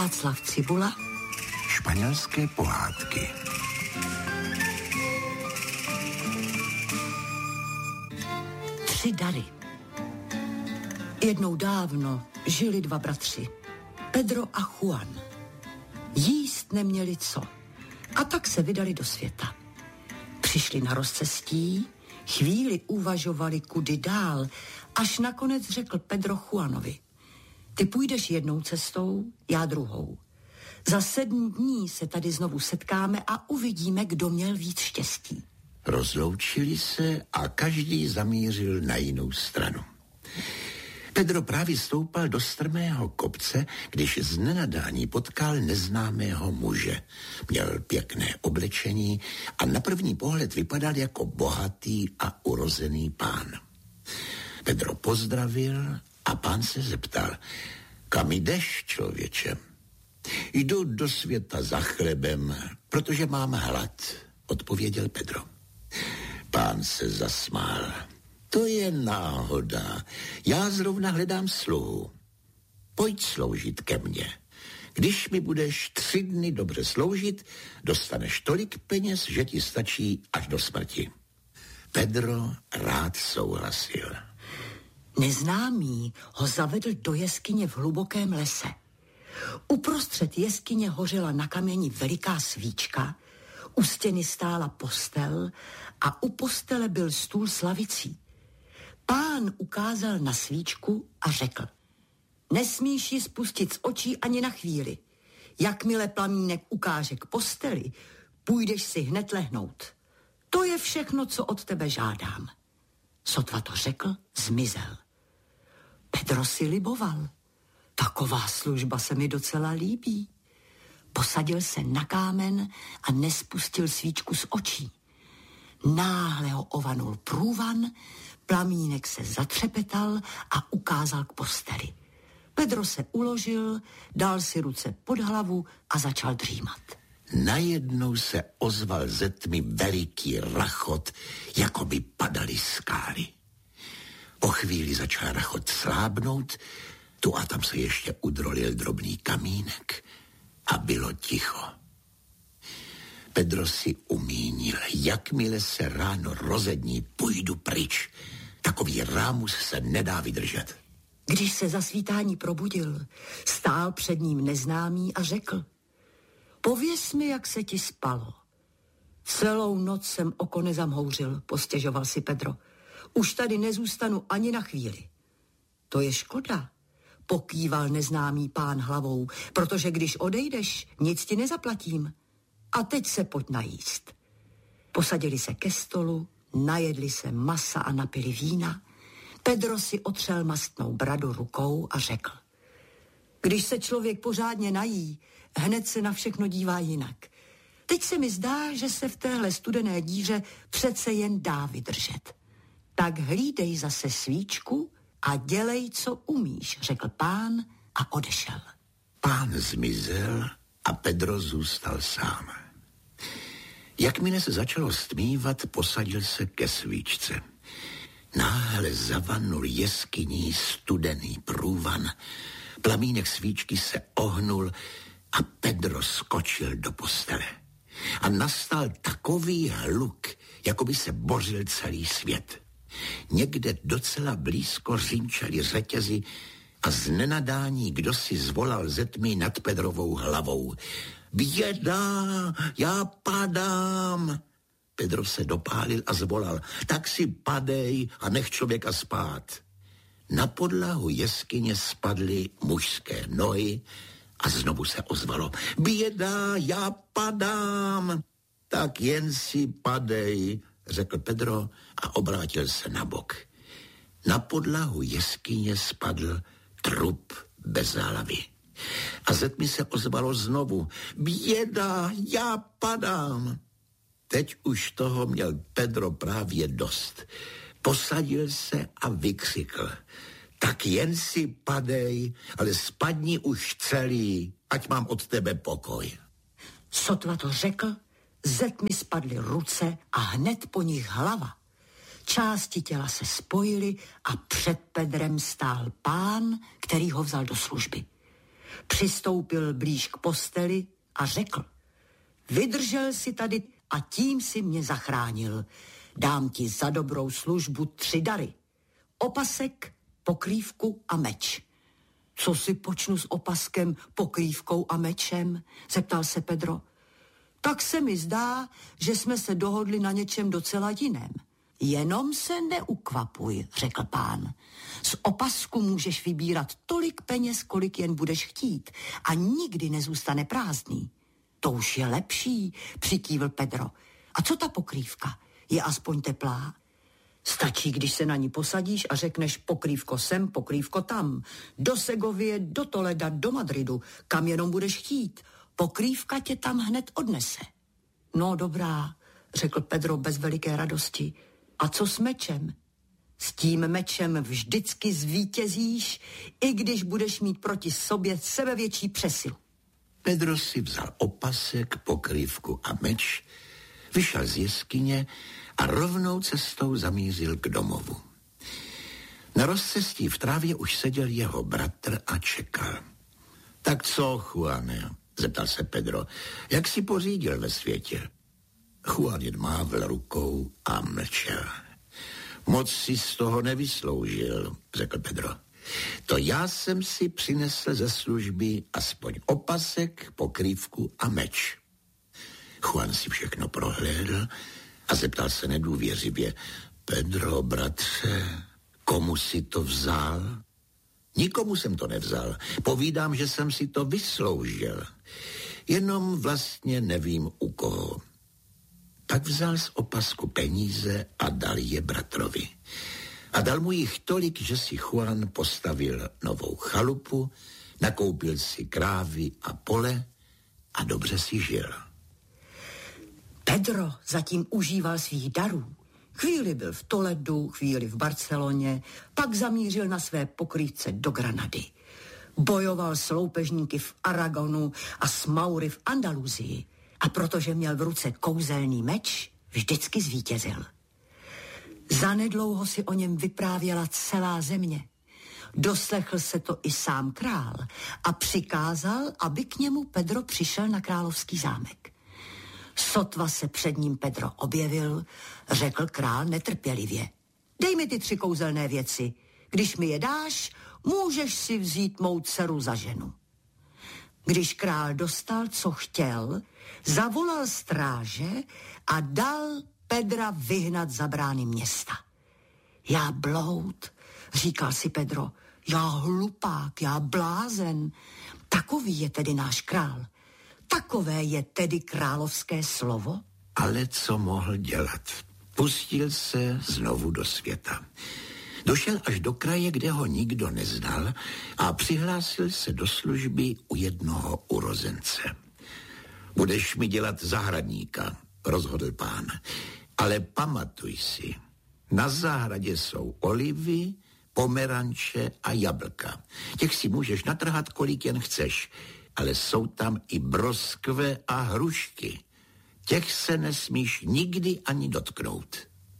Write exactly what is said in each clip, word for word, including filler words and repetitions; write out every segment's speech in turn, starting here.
Václav Cibula. Španělské pohádky. Tři dary. Jednou dávno žili dva bratři, Pedro a Juan. Jíst neměli co a tak se vydali do světa. Přišli na rozcestí, chvíli uvažovali, kudy dál, až nakonec řekl Pedro Juanovi: ty půjdeš jednou cestou, já druhou. Za sedm dní se tady znovu setkáme a uvidíme, kdo měl víc štěstí. Rozloučili se a každý zamířil na jinou stranu. Pedro právě stoupal do strmého kopce, když z nenadání potkal neznámého muže. Měl pěkné oblečení a na první pohled vypadal jako bohatý a urozený pán. Pedro pozdravil a pán se zeptal: kam jdeš, člověče? Jdu do světa za chlebem, protože mám hlad, odpověděl Pedro. Pán se zasmál. To je náhoda. Já zrovna hledám sluhu. Pojď sloužit ke mně. Když mi budeš tři dny dobře sloužit, dostaneš tolik peněz, že ti stačí až do smrti. Pedro rád souhlasil. Neznámý ho zavedl do jeskyně v hlubokém lese. Uprostřed jeskyně hořela na kameni veliká svíčka, u stěny stála postel a u postele byl stůl s lavicí. Pán ukázal na svíčku a řekl: nesmíš ji spustit z očí ani na chvíli. Jakmile plamínek ukáže k posteli, půjdeš si hned lehnout. To je všechno, co od tebe žádám. Sotva to řekl, zmizel. Pedro si liboval. Taková služba se mi docela líbí. Posadil se na kámen a nespustil svíčku z očí. Náhle ho ovanul průvan, plamínek se zatřepetal a ukázal k posteli. Pedro se uložil, dal si ruce pod hlavu a začal dřímat. Najednou se ozval ze tmy veliký rachot, jako by padaly skály. Po chvíli začal rachot slábnout, tu a tam se ještě udrolil drobný kamínek a bylo ticho. Pedro si umínil, jakmile se ráno rozední, půjdu pryč. Takový rámus se nedá vydržet. Když se za svítání probudil, stál před ním neznámý a řekl: pověz mi, jak se ti spalo. Celou noc jsem oko nezamhouřil, postěžoval si Pedro. Už tady nezůstanu ani na chvíli. To je škoda, pokýval neznámý pán hlavou, protože když odejdeš, nic ti nezaplatím. A teď se pojď najíst. Posadili se ke stolu, najedli se masa a napili vína. Pedro si otřel mastnou bradu rukou a řekl: když se člověk pořádně nají, hned se na všechno dívá jinak. Teď se mi zdá, že se v téhle studené díře přece jen dá vydržet. Tak hlídej zase svíčku a dělej, co umíš, řekl pán a odešel. Pán zmizel a Pedro zůstal sám. Jakmile se začalo stmívat, posadil se ke svíčce. Náhle zavanul jeskyní studený průvan, plamínek svíčky se ohnul a Pedro skočil do postele. A nastal takový hluk, jako by se bořil celý svět. Někde docela blízko řinčely řetězy a z nenadání kdo si zvolal ze tmy nad Pedrovou hlavou: běda, já padám. Pedro se dopálil a zvolal: tak si padej a nech člověka spát. Na podlahu jeskyně spadly mužské nohy a znovu se ozvalo: běda, já padám. Tak jen si padej, řekl Pedro a obrátil se na bok. Na podlahu jeskyně spadl trup bez hlavy. A ze tmy se ozvalo znovu: běda, já padám. Teď už toho měl Pedro právě dost. Posadil se a vykřikl: tak jen si padej, ale spadni už celý, ať mám od tebe pokoj. Sotva to řekl, ze tmy spadly ruce a hned po nich hlava. Části těla se spojily a před Pedrem stál pán, který ho vzal do služby. Přistoupil blíž k posteli a řekl: vydržel si tady a tím si mě zachránil. Dám ti za dobrou službu tři dary. Opasek, pokrývku a meč. Co si počnu s opaskem, pokrývkou a mečem? Zeptal se Pedro. Tak se mi zdá, že jsme se dohodli na něčem docela jiném. Jenom se neukvapuj, řekl pán. Z opasku můžeš vybírat tolik peněz, kolik jen budeš chtít a nikdy nezůstane prázdný. To už je lepší, přikývl Pedro. A co ta pokrývka? Je aspoň teplá? Stačí, když se na ní posadíš a řekneš pokrývko sem, pokrývko tam. Do Segovie, do Toleda, do Madridu, kam jenom budeš chtít. Pokrývka tě tam hned odnese. No dobrá, řekl Pedro bez veliké radosti. A co s mečem? S tím mečem vždycky zvítězíš, i když budeš mít proti sobě sebevětší přesilu. Pedro si vzal opasek, pokrývku a meč, vyšel z jeskyně a rovnou cestou zamířil k domovu. Na rozcestí v trávě už seděl jeho bratr a čekal. Tak co, Juane? Zeptal se Pedro. Jak si pořídil ve světě? Juan jen mávl rukou a mlčel. Moc si z toho nevysloužil, řekl Pedro. To já jsem si přinesl ze služby aspoň opasek, pokrývku a meč. Juan si všechno prohlédl a zeptal se nedůvěřivě. Pedro, bratře, komu si to vzal? Nikomu jsem to nevzal. Povídám, že jsem si to vysloužil. Jenom vlastně nevím u koho. Pak vzal z opasku peníze a dal je bratrovi. A dal mu jich tolik, že si Juan postavil novou chalupu, nakoupil si krávy a pole a dobře si žil. Pedro zatím užíval svých darů. Chvíli byl v Toledu, chvíli v Barceloně, pak zamířil na své pokrývce do Granady. Bojoval s loupežníky v Aragonu a s Maury v Andaluzii. A protože měl v ruce kouzelný meč, vždycky zvítězil. Zanedlouho si o něm vyprávěla celá země. Doslechl se to i sám král a přikázal, aby k němu Pedro přišel na královský zámek. Sotva se před ním Pedro objevil, řekl král netrpělivě. Dej mi ty tři kouzelné věci. Když mi je dáš, můžeš si vzít mou dceru za ženu. Když král dostal, co chtěl, zavolal stráže a dal Pedra vyhnat za brány města. Já bloud, říkal si Pedro, já hlupák, já blázen. Takový je tedy náš král. Takové je tedy královské slovo? Ale co mohl dělat? Pustil se znovu do světa. Došel až do kraje, kde ho nikdo neznal a přihlásil se do služby u jednoho urozence. Budeš mi dělat zahradníka, rozhodl pán. Ale pamatuj si, na zahradě jsou olivy, pomeranče a jablka. Těch si můžeš natrhat, kolik jen chceš, ale jsou tam i broskve a hrušky. Těch se nesmíš nikdy ani dotknout.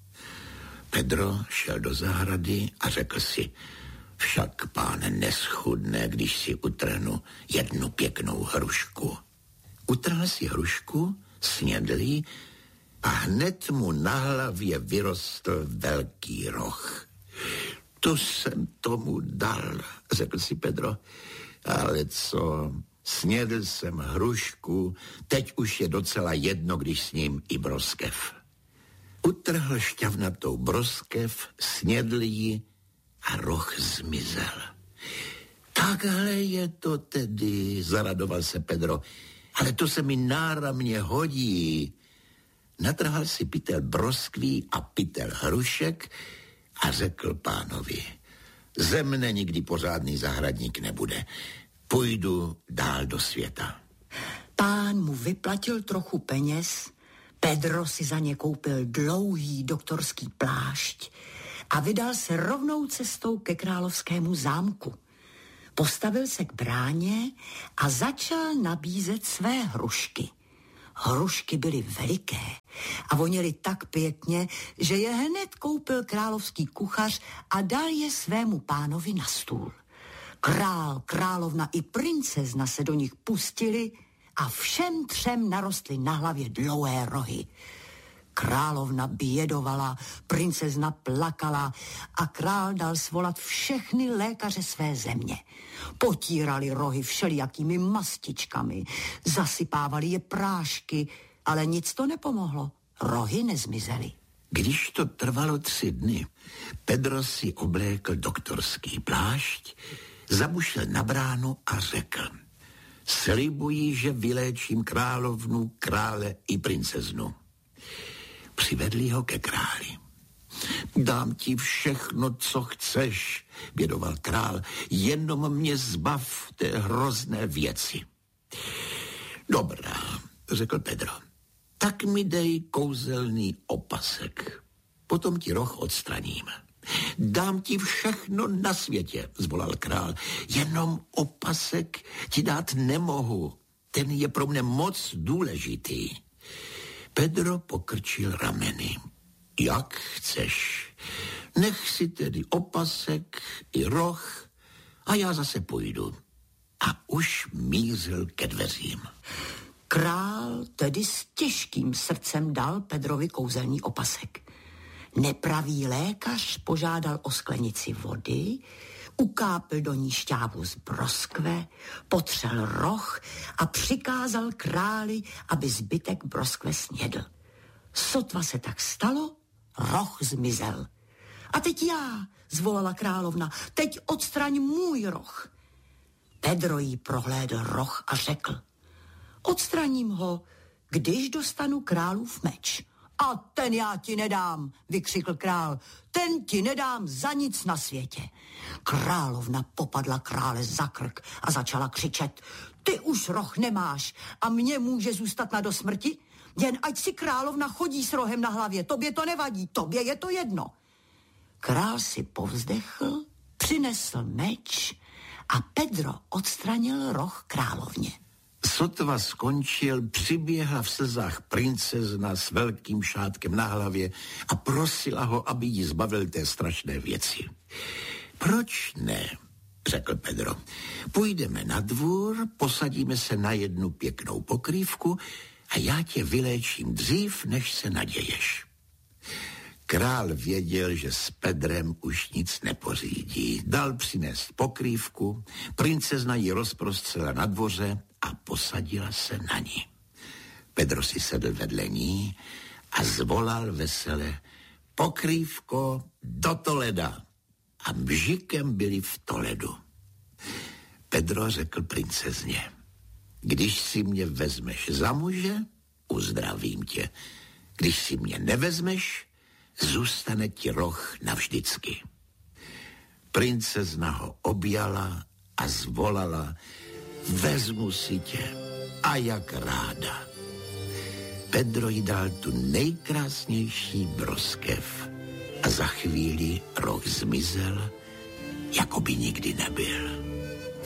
Pedro šel do zahrady a řekl si, však pán neschudne, když si utrhnu jednu pěknou hrušku. Utrhl si hrušku, snědl ji a hned mu na hlavě vyrostl velký roh. To jsem tomu dal, řekl si Pedro. Ale co, snědl jsem hrušku, teď už je docela jedno, když s ním i broskev. Utrhl šťavnatou broskev, snědl ji a roh zmizel. Takhle je to tedy, zaradoval se Pedro, ale to se mi náramně hodí. Natrhal si pytel broskví a pytel hrušek a řekl pánovi, ze mne nikdy pořádný zahradník nebude. Půjdu dál do světa. Pán mu vyplatil trochu peněz, Pedro si za ně koupil dlouhý doktorský plášť a vydal se rovnou cestou ke královskému zámku. Postavil se k bráně a začal nabízet své hrušky. Hrušky byly veliké a voněly tak pěkně, že je hned koupil královský kuchař a dal je svému pánovi na stůl. Král, královna i princezna se do nich pustili a všem třem narostly na hlavě dlouhé rohy. Královna bědovala, princezna plakala a král dal svolat všechny lékaře své země. Potírali rohy všelijakými mastičkami, zasypávali je prášky, ale nic to nepomohlo. Rohy nezmizely. Když to trvalo tři dny, Pedro si oblékl doktorský plášť, zabušil na bránu a řekl: slibuji, že vyléčím královnu, krále i princeznu. Přivedli ho ke králi. Dám ti všechno, co chceš, bědoval král, jenom mě zbav té hrozné věci. Dobrá, řekl Pedro, tak mi dej kouzelný opasek, potom ti roh odstraním. Dám ti všechno na světě, zvolal král, jenom opasek ti dát nemohu, ten je pro mne moc důležitý. Pedro pokrčil rameny. Jak chceš. Nech si tedy opasek i roh a já zase půjdu. A už mířil ke dveřím. Král tedy s těžkým srdcem dal Pedrovi kouzelný opasek. Nepravý lékař požádal o sklenici vody, ukápil do ní šťávu z broskve, potřel roh a přikázal králi, aby zbytek broskve snědl. Sotva se tak stalo, roh zmizel. A teď já, zvolala královna, teď odstraň můj roh. Pedro jí prohlédl roh a řekl: odstraním ho, když dostanu králův meč. A ten já ti nedám, vykřikl král, ten ti nedám za nic na světě. Královna popadla krále za krk a začala křičet: ty už roh nemáš a mně může zůstat na dosmrti? Jen ať si královna chodí s rohem na hlavě, tobě to nevadí, tobě je to jedno. Král si povzdechl, přinesl meč a Pedro odstranil roh královně. Sotva skončil, přiběhla v slzách princezna s velkým šátkem na hlavě a prosila ho, aby jí zbavil té strašné věci. Proč ne, řekl Pedro. Půjdeme na dvůr, posadíme se na jednu pěknou pokrývku a já tě vyléčím dřív, než se naděješ. Král věděl, že s Pedrem už nic nepořídí. Dal přinést pokrývku, princezna ji rozprostřela na dvoře a posadila se na ní. Pedro si sedl vedle ní a zvolal vesele: pokrývko do Toleda. A mžikem byli v Toledu. Pedro řekl princezně: když si mě vezmeš za muže, uzdravím tě. Když si mě nevezmeš, zůstane ti roh navždycky. Princezna ho objala a zvolala: vezmu si tě, a jak ráda. Pedro jí dal tu nejkrásnější broskev a za chvíli roh zmizel, jako by nikdy nebyl.